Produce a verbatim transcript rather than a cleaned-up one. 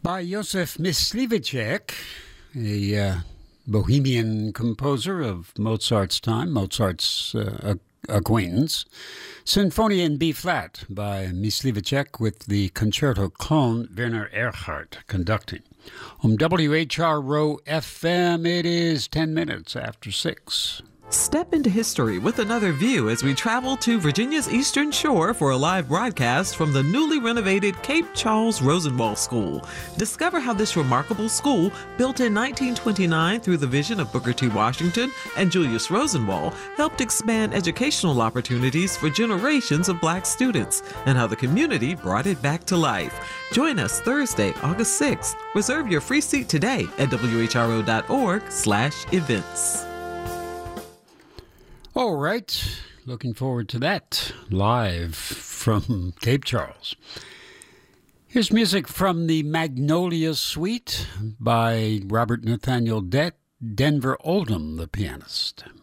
By Josef Myslivacek, a uh, Bohemian composer of Mozart's time, Mozart's uh, acquaintance. Sinfonia in B-flat by Myslivacek with the concerto clone Werner Erhardt conducting. On W H R O F M, it is ten minutes after six. Step into history with another view as we travel to Virginia's Eastern Shore for a live broadcast from the newly renovated Cape Charles Rosenwald School. Discover how this remarkable school, built in nineteen twenty-nine through the vision of Booker T. Washington and Julius Rosenwald, helped expand educational opportunities for generations of Black students, and how the community brought it back to life. Join us Thursday, August sixth. Reserve your free seat today at W H R O dot org slash events. All right, looking forward to that, live from Cape Charles. Here's music from the Magnolia Suite by Robert Nathaniel Det, Denver Oldham, the pianist.